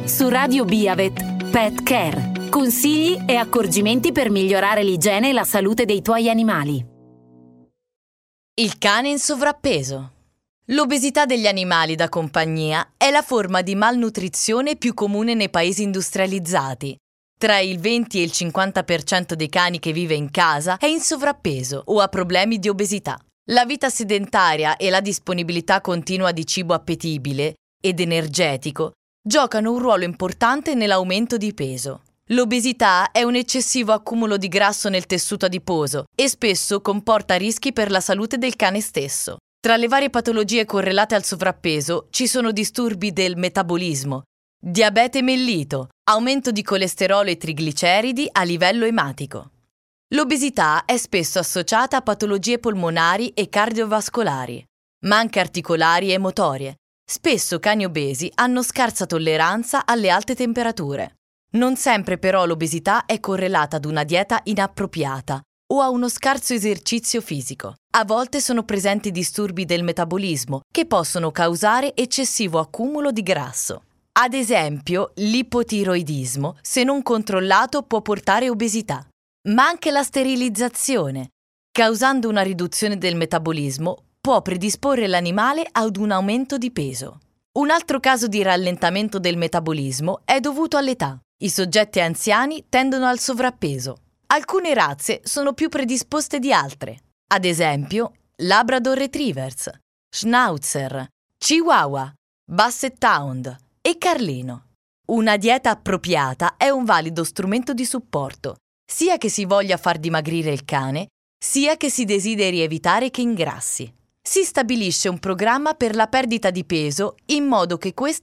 Su Radio Biavet, Pet Care. Consigli e accorgimenti per migliorare l'igiene e la salute dei tuoi animali. Il cane in sovrappeso. L'obesità degli animali da compagnia è la forma di malnutrizione più comune nei paesi industrializzati. Tra il 20 e il 50% dei cani che vive in casa è in sovrappeso o ha problemi di obesità. La vita sedentaria e la disponibilità continua di cibo appetibile ed energetico giocano un ruolo importante nell'aumento di peso. L'obesità è un eccessivo accumulo di grasso nel tessuto adiposo e spesso comporta rischi per la salute del cane stesso. Tra le varie patologie correlate al sovrappeso ci sono disturbi del metabolismo, diabete mellito, aumento di colesterolo e trigliceridi a livello ematico. L'obesità è spesso associata a patologie polmonari e cardiovascolari, ma anche articolari e motorie. Spesso cani obesi hanno scarsa tolleranza alle alte temperature. Non sempre però l'obesità è correlata ad una dieta inappropriata o a uno scarso esercizio fisico. A volte sono presenti disturbi del metabolismo che possono causare eccessivo accumulo di grasso. Ad esempio, l'ipotiroidismo, se non controllato, può portare obesità. Ma anche la sterilizzazione, causando una riduzione del metabolismo, può predisporre l'animale ad un aumento di peso. Un altro caso di rallentamento del metabolismo è dovuto all'età. I soggetti anziani tendono al sovrappeso. Alcune razze sono più predisposte di altre. Ad esempio, Labrador Retrievers, Schnauzer, Chihuahua, Basset Hound e Carlino. Una dieta appropriata è un valido strumento di supporto, sia che si voglia far dimagrire il cane, sia che si desideri evitare che ingrassi. Si stabilisce un programma per la perdita di peso in modo che questo